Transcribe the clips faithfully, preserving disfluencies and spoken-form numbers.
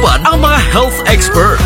gikalooban ang mga health experts.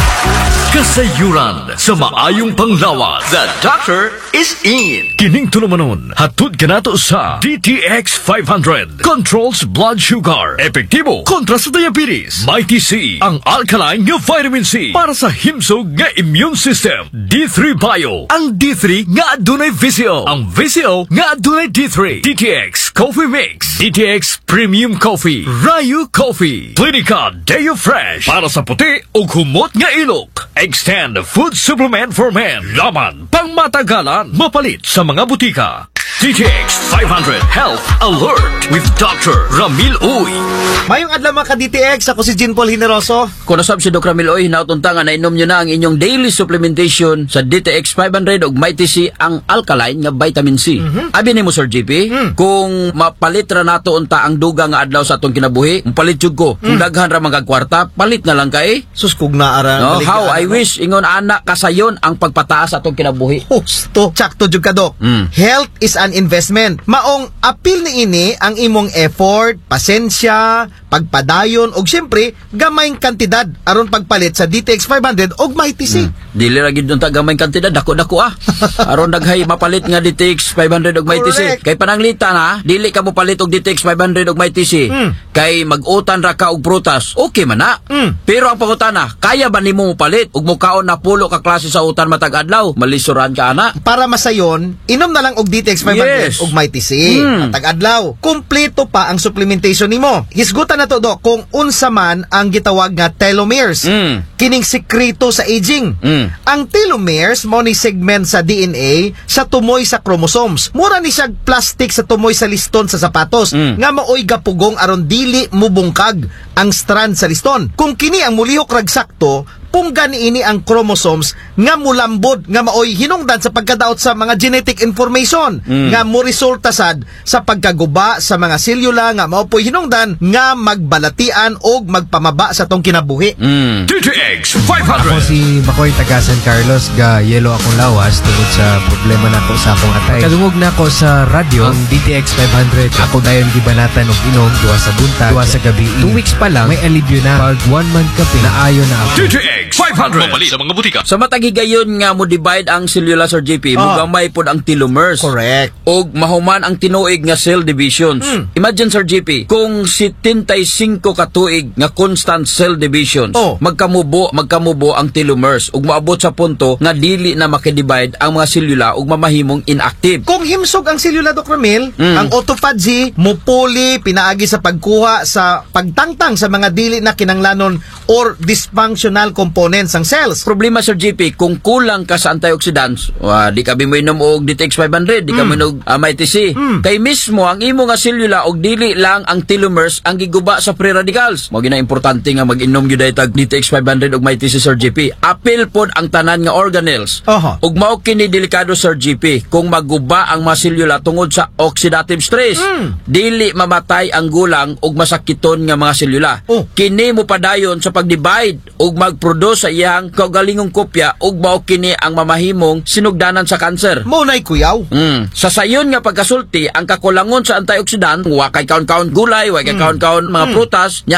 Kasayuran sa maayong panglawat. The doctor is in. Kining tulumanon, hatod ka nato sa D T X five hundred. Controls blood sugar. Epektibo kontra sa diabetes. Mighty C, ang alkaline nga vitamin C para sa himsog nga immune system. D three Bio, ang D three nga adunay V C O. Ang V C O nga adunay D three. D T X Coffee Mix. D T X Premium Coffee. Rayu Coffee. Clinica Deo Fresh para sa puti o humot nga ilok. Extend Food Supplement for Men. Laman pang matagalan. Mapalit sa mga butika. D T X five hundred Health Alert with Doctor Ramil Uy. Mayong adlaw mga ka-D T X, ako si Jean Paul Hineroso. Kung nasab si Doctor Ramil Uy, nautuntangan na inom nyo na ang inyong daily supplementation sa D T X five hundred ug Mighty C, ang alkaline nga vitamin C. Mm-hmm. Abi ni mo Sir G P, mm. kung mapalit ra nato unta ang duga nga adlaw sa atong kinabuhi, palit jud ko. Kung mm. daghan ra mga kwarta, palit na lang kay. Sus kog na ara. No, how I no? wish ingon ana kasayon ang pagpataas atong kinabuhi. Husto, sakto jud ka Dok. Mm. Health is an investment. Maong apil ni ini ang imong effort, pasensya, pagpadayon og syempre gamayng kantidad aron pagpalit sa D T X five hundred og Mighty C. Hmm. Dili ra gid unta gamayng kantidad, dako-dako ah. Aron daghay mapalit nga D T X five hundred og Mighty C. Kay pananglitan ha, dili ka mo palit og D T X five hundred og Mighty C. Hmm. Kay mag-utan ra ka og prutas, okay man na. Hmm. Pero ang pangutana, kaya ba nimo mo palit og mukaon na pulo ka klase sa utan matag adlaw? Malisuran ka ana. Para masayon, inom na lang og D T X five hundred yes. og Mighty C. Hmm. Matag adlaw. Kumpleto pa ang supplementation nimo. Hisgutan na to Dok kung unsa man ang gitawag nga telomeres. Mm. Kining sekreto sa aging. Mm. Ang telomeres mo ni segment sa D N A sa tumoy sa chromosomes. Mura ni siya plastic sa tumoy sa liston sa sapatos mm. nga maoy gapugong aron dili mubungkag ang strand sa liston. Kung kini ang mulihok rag sakto, punggan ini ang chromosomes nga mulambod nga maoy hinungdan sa pagkadaot sa mga genetic information mm. nga mo resulta sad sa pagkaguba sa mga selula nga mao poy hinungdan nga magbalatian og magpamaba sa tong kinabuhi. Mm. D T X five hundred. Ako si Makoy taga San Carlos, ga yelo akong lawas tungod sa problema nako sa akong atay. Kadungog nako sa radyo ang D T X five hundred. Ako dayon gibanatan og inom duwa sa buntag, duwa sa gabi. Two weeks pa lang may alivyo na. Pag one month kape na ayo na ako. D T X five hundred. Mapalit sa mga butika. Sa matagigayon nga mo divide ang selula Sir J P, oh. mugamay pod ang telomers. Correct. Og mahuman ang tinuig nga cell divisions. Mm. Imagine Sir J P, kung seventy-five ka tuig nga constant cell divisions, oh. magkamubo, magkamubo ang telomers ug maabot sa punto nga dili na makidivide ang mga selula ug mamahimong inactive. Kung himsog ang selula Doc Ramil, mm. ang autophagy mupuli pinaagi sa pagkuha sa pagtangtang sa mga dili na kinanglanon or dysfunctional components ang cells. Problema Sir G P, kung kulang ka sa antioxidants, uh, di ka mo inom og D T X five hundred, di ka mo inom uh, Mighty C. Mm. Kay mismo ang imo nga selula og dili lang ang telomers ang giguba sa free radicals. Mao gina importante nga mag-inom gyud tag D T X five hundred og Mighty C Sir G P. Apil pod ang tanan nga organelles. Uh-huh. Ug mao kini delikado Sir G P kung maguba ang mga selula tungod sa oxidative stress. Mm. Dili mamatay ang gulang ug masakiton nga mga selula. Oh. Kini mo padayon sa pag-divide ug mag-produce sa iyang kaugalingong kopya ug mao kini ang mamahimong sinugdanan sa kanser. Mao nay kuyaw. Mm. Sa sayon nga pagkasulti ang kakulangon sa antioxidant, wa kay kaon-kaon gulay, wa kay kaon-kaon mga mm. prutas,